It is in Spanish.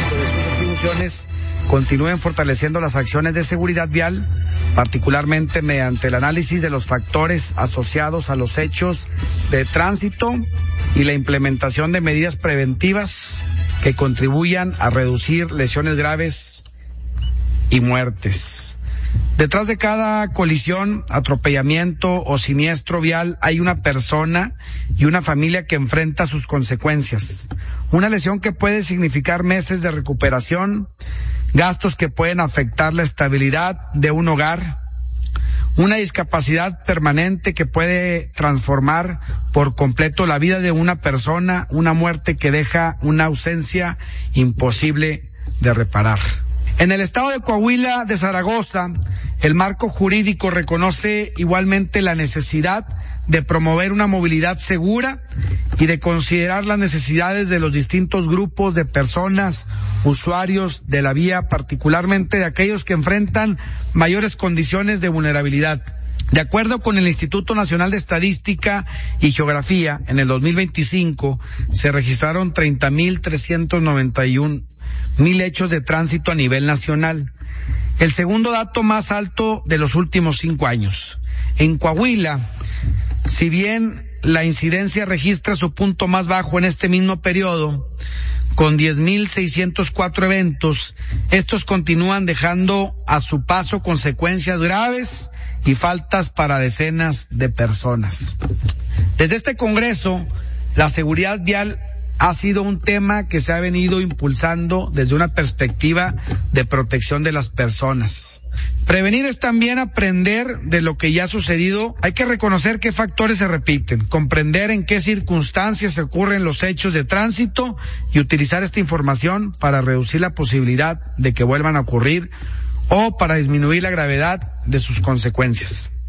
ámbito de sus atribuciones, continúen fortaleciendo las acciones de seguridad vial, particularmente mediante el análisis de los factores asociados a los hechos de tránsito y la implementación de medidas preventivas que contribuyan a reducir lesiones graves y muertes. Detrás de cada colisión, atropellamiento o siniestro vial hay una persona y una familia que enfrenta sus consecuencias. Una lesión que puede significar meses de recuperación, gastos que pueden afectar la estabilidad de un hogar, una discapacidad permanente que puede transformar por completo la vida de una persona, una muerte que deja una ausencia imposible de reparar. En el estado de Coahuila de Zaragoza, el marco jurídico reconoce igualmente la necesidad de promover una movilidad segura y de considerar las necesidades de los distintos grupos de personas, usuarios de la vía, particularmente de aquellos que enfrentan mayores condiciones de vulnerabilidad. De acuerdo con el Instituto Nacional de Estadística y Geografía, en el 2025 se registraron 30.391 hechos de tránsito a nivel nacional, el segundo dato más alto de los últimos 5 años. En Coahuila, si bien la incidencia registra su punto más bajo en este mismo periodo, con 10.604 eventos, estos continúan dejando a su paso consecuencias graves y faltas para decenas de personas. Desde este Congreso, la seguridad vial ha sido un tema que se ha venido impulsando desde una perspectiva de protección de las personas. Prevenir es también aprender de lo que ya ha sucedido. Hay que reconocer qué factores se repiten, comprender en qué circunstancias ocurren los hechos de tránsito y utilizar esta información para reducir la posibilidad de que vuelvan a ocurrir o para disminuir la gravedad de sus consecuencias.